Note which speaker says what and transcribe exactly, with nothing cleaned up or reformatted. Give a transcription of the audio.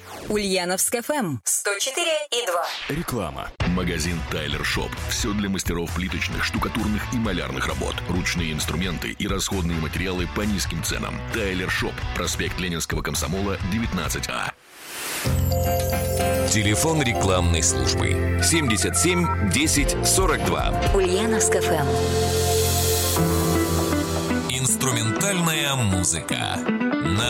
Speaker 1: Ульяновск эф эм сто четыре и два.
Speaker 2: Реклама. Магазин Тайлер Шоп. Все для мастеров плиточных, штукатурных и малярных работ. Ручные инструменты и расходные материалы по низким ценам. Тайлер Шоп. Проспект Ленинского комсомола, девятнадцать А.
Speaker 3: Телефон рекламной службы семьдесят семь десять сорок два.
Speaker 1: Ульяновск эф эм.
Speaker 3: Инструментальная музыка.